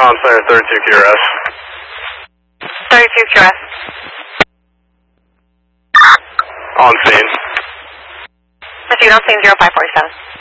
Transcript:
On center 32 QRS. 32 QRS. On scene. Proceed on scene 0547.